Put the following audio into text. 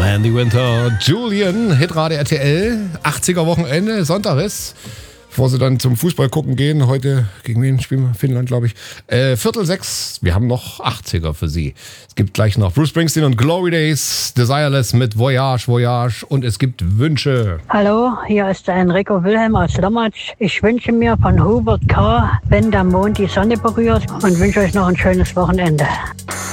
Mandy Winter, Julian, Hitradio RTL, 80er Wochenende, Sonntag ist, bevor sie dann zum Fußball gucken gehen. Heute, gegen wen spielen wir? Finnland, glaube ich. 5:45, wir haben noch 80er für Sie. Es gibt gleich noch Bruce Springsteen und Glory Days, Desireless mit Voyage, Voyage und es gibt Wünsche. Hallo, hier ist der Enrico Wilhelm aus Lommatsch. Ich wünsche mir von Hubert K., wenn der Mond die Sonne berührt und wünsche euch noch ein schönes Wochenende.